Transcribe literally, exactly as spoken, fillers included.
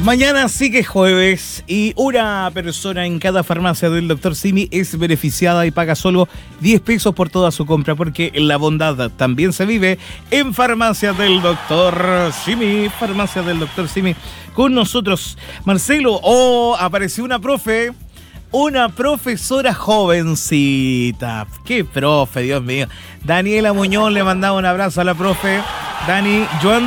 Mañana sí que es jueves y una persona en cada farmacia del doctor Simi es beneficiada y paga solo diez pesos por toda su compra, porque la bondad también se vive en farmacia del doctor Simi. Farmacia del doctor Simi. Con nosotros, Marcelo. Oh, apareció una profe. Una profesora jovencita. ¡Qué profe, Dios mío! Daniela Muñoz, le mandaba un abrazo a la profe. Dani, yo ando